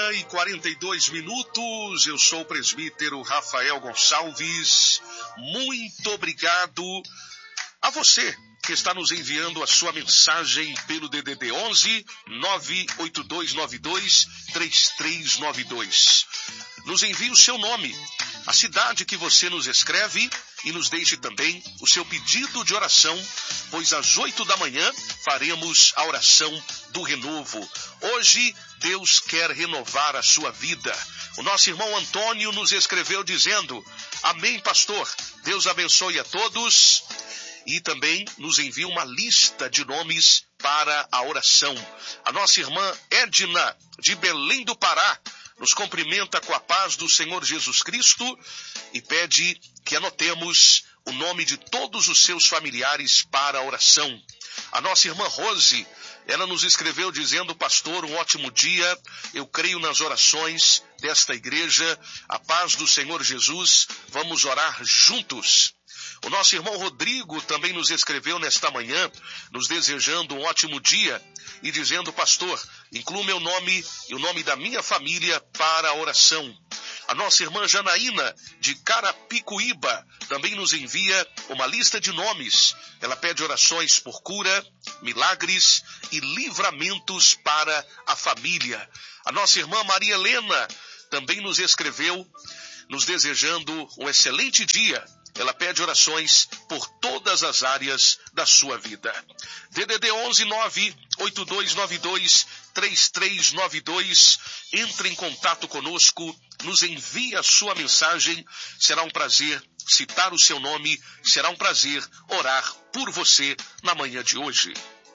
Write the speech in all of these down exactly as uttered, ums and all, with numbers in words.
dia e quarenta e dois minutos, eu sou o presbítero Rafael Gonçalves. Muito obrigado a você que está nos enviando a sua mensagem pelo D D D onze nove oito dois nove dois três três nove dois. Nos envie o seu nome, a cidade que você nos escreve e nos deixe também o seu pedido de oração, pois às oito da manhã faremos a oração do renovo. Hoje Deus quer renovar a sua vida. O nosso irmão Antônio nos escreveu dizendo: amém, pastor, Deus abençoe a todos. E também nos envia uma lista de nomes para a oração. A nossa irmã Edna, de Belém do Pará, nos cumprimenta com a paz do Senhor Jesus Cristo e pede que anotemos o nome de todos os seus familiares para a oração. A nossa irmã Rose, ela nos escreveu dizendo: pastor, um ótimo dia, eu creio nas orações desta igreja, a paz do Senhor Jesus, vamos orar juntos. O nosso irmão Rodrigo também nos escreveu nesta manhã, nos desejando um ótimo dia e dizendo: pastor, inclua meu nome e o nome da minha família para a oração. A nossa irmã Janaína, de Carapicuíba, também nos envia uma lista de nomes. Ela pede orações por cura, milagres e livramentos para a família. A nossa irmã Maria Helena também nos escreveu, nos desejando um excelente dia. Ela pede orações por todas as áreas da sua vida. D D D onze nove oito dois nove dois três três nove dois. Entre em contato conosco, nos envie a sua mensagem. Será um prazer citar o seu nome, será um prazer orar por você na manhã de hoje.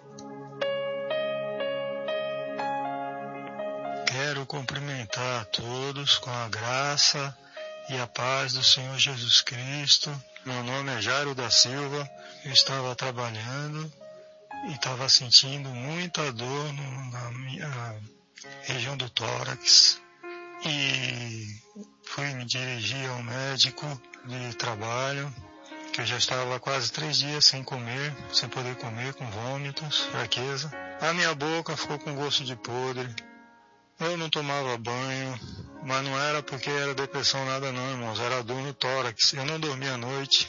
Quero cumprimentar a todos com a graça e a paz do Senhor Jesus Cristo. Meu nome é Jairo da Silva. Eu estava trabalhando e estava sentindo muita dor no, na minha região do tórax. E fui me dirigir ao médico de trabalho, que eu já estava quase três dias sem comer, sem poder comer, com vômitos, fraqueza. A minha boca ficou com gosto de podre. Eu não tomava banho, mas não era porque era depressão nada não, irmãos, era dor no tórax. Eu não dormia à noite.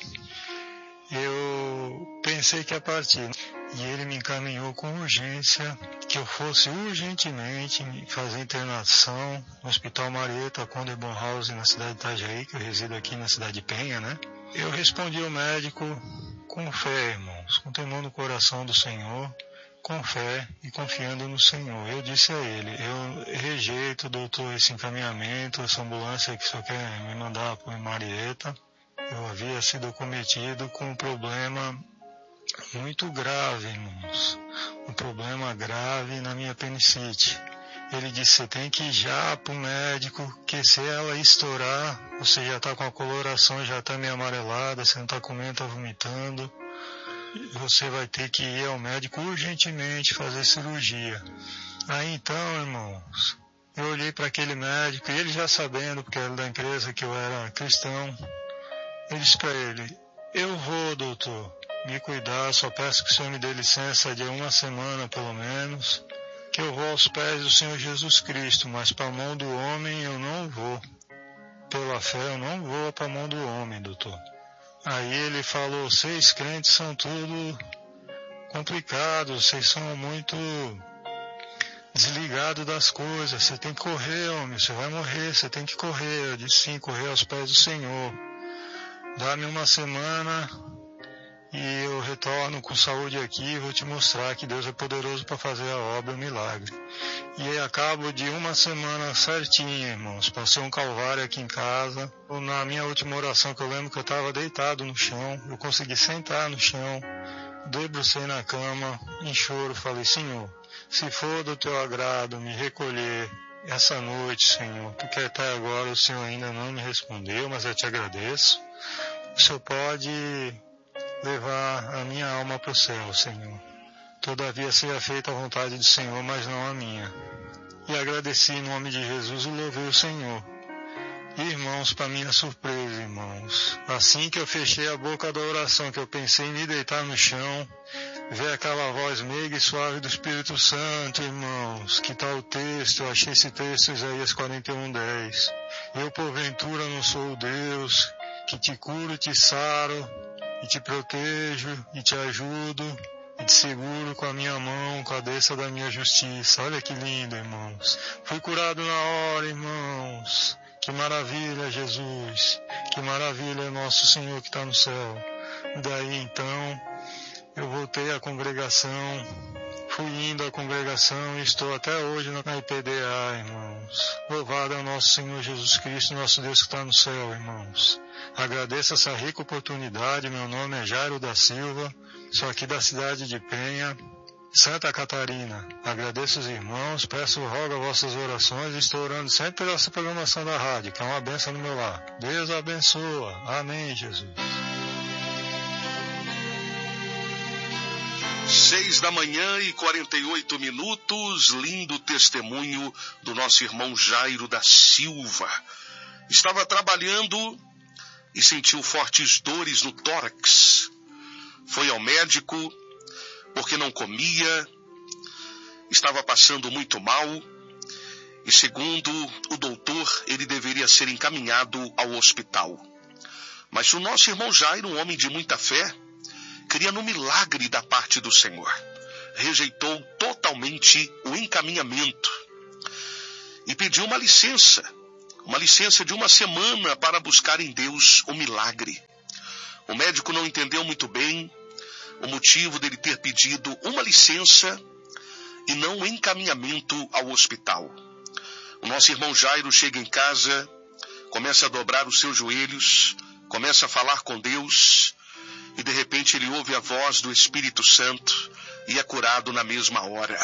Eu pensei que ia partir. E ele me encaminhou com urgência, que eu fosse urgentemente fazer internação no Hospital Marieta Conde Bonhouse, na cidade de Itajaí, que eu resido aqui na cidade de Penha, né? Eu respondi ao médico com fé, irmãos, com temor no coração do Senhor, com fé e confiando no Senhor. Eu disse a ele: eu rejeito, doutor, esse encaminhamento, essa ambulância que o senhor quer me mandar para Marieta. Eu havia sido cometido com um problema muito grave, irmãos. Um problema grave na minha apendicite. Ele disse: você tem que ir já para o médico, que se ela estourar, você já está com a coloração, já está meio amarelada, você não está comendo, está vomitando. Você vai ter que ir ao médico urgentemente fazer cirurgia. Aí então, irmãos, eu olhei para aquele médico, e ele já sabendo, porque era da empresa, que eu era cristão, eu disse para ele: eu vou, doutor, me cuidar, só peço que o senhor me dê licença de uma semana pelo menos, que eu vou aos pés do Senhor Jesus Cristo, mas para a mão do homem eu não vou. Pela fé eu não vou para a mão do homem, doutor. Aí ele falou: vocês crentes são tudo complicados, vocês são muito desligados das coisas, você tem que correr, homem, você vai morrer, você tem que correr. Eu disse: sim, correr aos pés do Senhor. Dá-me uma semana e eu retorno com saúde aqui e vou te mostrar que Deus é poderoso para fazer a obra, o milagre. E aí, a cabo de uma semana certinha, irmãos, passei um calvário aqui em casa. Na minha última oração, que eu lembro que eu estava deitado no chão, eu consegui sentar no chão, debrucei na cama, em choro, falei: Senhor, se for do teu agrado me recolher essa noite, Senhor, porque até agora o Senhor ainda não me respondeu, mas eu te agradeço. O Senhor pode levar a minha alma para o céu, Senhor. Todavia seja feita a vontade do Senhor, mas não a minha. E agradeci em nome de Jesus e louvei o Senhor. Irmãos, para minha surpresa, irmãos, assim que eu fechei a boca da oração, que eu pensei em me deitar no chão, ver aquela voz meiga e suave do Espírito Santo, irmãos. Que tal o texto? Eu achei esse texto, Isaías quarenta e um, dez. Eu, porventura, não sou o Deus que te curo, te saro, e te protejo, e te ajudo, e te seguro com a minha mão, com a destra da minha justiça. Olha que lindo, irmãos. Fui curado na hora, irmãos. Que maravilha, Jesus. Que maravilha, nosso Senhor que está no céu. Daí, então, eu voltei à congregação, fui indo à congregação e estou até hoje na I P D A, irmãos. Louvado é o nosso Senhor Jesus Cristo, nosso Deus que está no céu, irmãos. Agradeço essa rica oportunidade. Meu nome é Jairo da Silva, sou aqui da cidade de Penha, Santa Catarina. Agradeço os irmãos, peço rogo a vossas orações e estou orando sempre pela essa programação da rádio, que é uma bênção no meu lar. Deus abençoa. Amém, Jesus. Seis da manhã e quarenta e oito minutos, lindo testemunho do nosso irmão Jairo da Silva. Estava trabalhando e sentiu fortes dores no tórax. Foi ao médico porque não comia, estava passando muito mal e, segundo o doutor, ele deveria ser encaminhado ao hospital. Mas o nosso irmão Jairo, um homem de muita fé, cria no milagre da parte do Senhor. Rejeitou totalmente o encaminhamento e pediu uma licença, uma licença de uma semana para buscar em Deus o milagre. O médico não entendeu muito bem o motivo dele ter pedido uma licença e não o encaminhamento ao hospital. O nosso irmão Jairo chega em casa, começa a dobrar os seus joelhos, começa a falar com Deus, e de repente ele ouve a voz do Espírito Santo e é curado na mesma hora.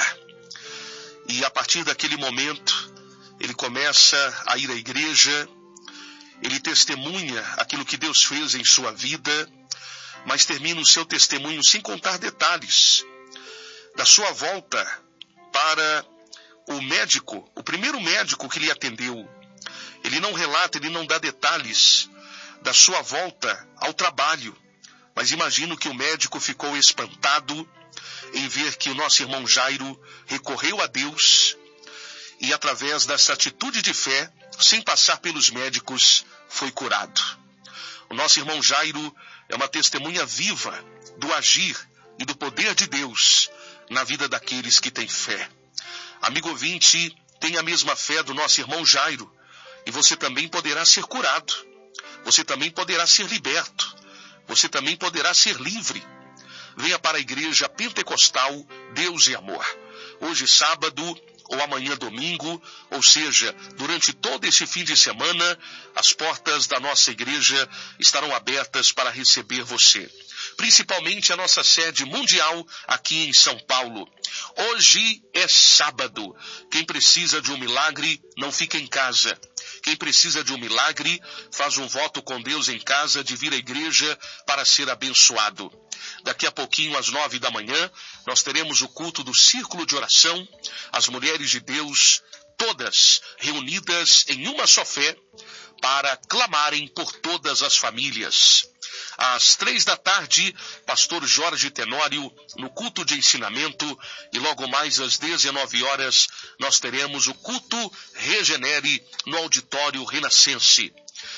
E a partir daquele momento, ele começa a ir à igreja, ele testemunha aquilo que Deus fez em sua vida, mas termina o seu testemunho sem contar detalhes da sua volta para o médico, o primeiro médico que lhe atendeu. Ele não relata, ele não dá detalhes da sua volta ao trabalho, mas imagino que o médico ficou espantado em ver que o nosso irmão Jairo recorreu a Deus e, através dessa atitude de fé, sem passar pelos médicos, foi curado. O nosso irmão Jairo é uma testemunha viva do agir e do poder de Deus na vida daqueles que têm fé. Amigo ouvinte, tem a mesma fé do nosso irmão Jairo e você também poderá ser curado. Você também poderá ser liberto. Você também poderá ser livre. Venha para a igreja pentecostal Deus e Amor. Hoje sábado ou amanhã domingo, ou seja, durante todo esse fim de semana, as portas da nossa igreja estarão abertas para receber você. Principalmente a nossa sede mundial aqui em São Paulo. Hoje é sábado. Quem precisa de um milagre, não fica em casa. Quem precisa de um milagre, faz um voto com Deus em casa de vir à igreja para ser abençoado. Daqui a pouquinho, às nove da manhã, nós teremos o culto do Círculo de Oração, as mulheres de Deus, todas reunidas em uma só fé, para clamarem por todas as famílias. Às três da tarde, pastor Jorge Tenório, no culto de ensinamento, e logo mais às dezenove horas, nós teremos o culto Regenere no auditório Renascense.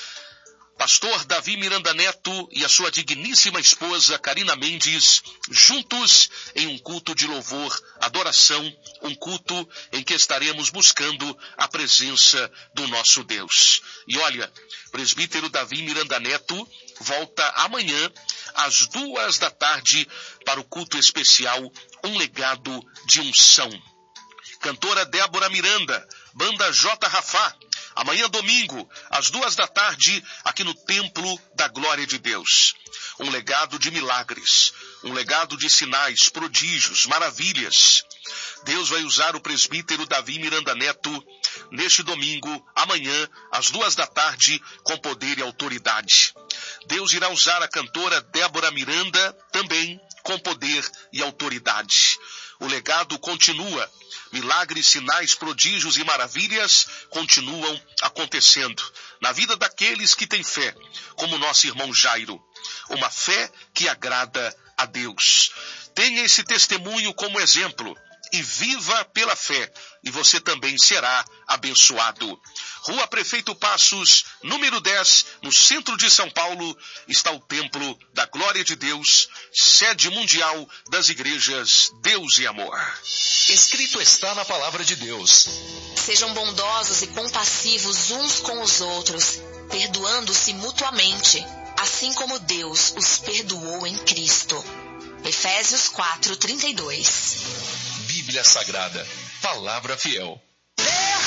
Pastor Davi Miranda Neto e a sua digníssima esposa Karina Mendes, juntos em um culto de louvor, adoração, um culto em que estaremos buscando a presença do nosso Deus. E olha, presbítero Davi Miranda Neto volta amanhã às duas da tarde para o culto especial Um Legado de Unção. Cantora Débora Miranda, banda J. Rafá, amanhã domingo, às duas da tarde, aqui no Templo da Glória de Deus. Um legado de milagres, um legado de sinais, prodígios, maravilhas. Deus vai usar o presbítero Davi Miranda Neto neste domingo, amanhã, às duas da tarde, com poder e autoridade. Deus irá usar a cantora Débora Miranda também com poder e autoridade. O legado continua. Milagres, sinais, prodígios e maravilhas continuam acontecendo na vida daqueles que têm fé, como nosso irmão Jairo. Uma fé que agrada a Deus. Tenha esse testemunho como exemplo e viva pela fé, e você também será abençoado. Rua Prefeito Passos, número dez, no centro de São Paulo, está o Templo da Glória de Deus, sede mundial das igrejas Deus e Amor. Escrito está na palavra de Deus. Sejam bondosos e compassivos uns com os outros, perdoando-se mutuamente, assim como Deus os perdoou em Cristo. Efésios quatro, trinta e dois. Bíblia Sagrada, Palavra Fiel.